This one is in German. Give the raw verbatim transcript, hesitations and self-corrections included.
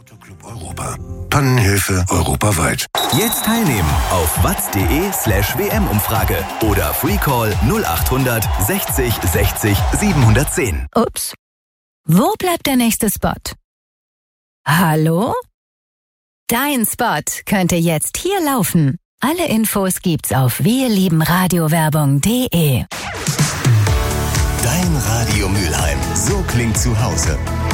Club Europa. Pannenhilfe europaweit. Jetzt teilnehmen auf watz.de slash WM-Umfrage oder Freecall null achthundert sechzig sechzig siebenhundertzehn. Ups. Wo bleibt der nächste Spot? Hallo? Dein Spot könnte jetzt hier laufen. Alle Infos gibt's auf wirliebenradiowerbung punkt de. Dein Radio Mülheim. So klingt zu Hause.